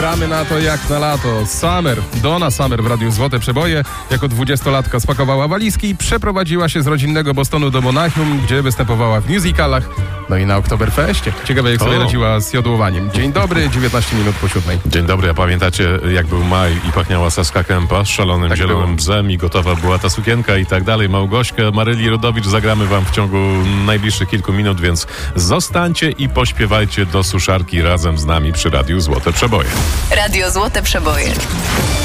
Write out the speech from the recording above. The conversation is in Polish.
gramy na to jak na lato. Donna Summer w Radiu Złote Przeboje jako 20-latka spakowała walizki i przeprowadziła się z rodzinnego Bostonu do Monachium, gdzie występowała w musicalach, no i na Oktoberfeście. Ciekawe, jak sobie radziła z jodłowaniem. Dzień dobry, 19 minut po 7. Dzień dobry, a pamiętacie, jak był maj i pachniała Saska Kępa z szalonym Tak zielonym było. bzem i gotowa była ta sukienka i tak dalej. Małgośkę, Maryli Rodowicz zagramy wam w ciągu najbliższych kilku minut, więc zostańcie i pośpiewajcie do suszarki razem z nami przy Radiu Złote Przeboje. Radio Złote Przeboje.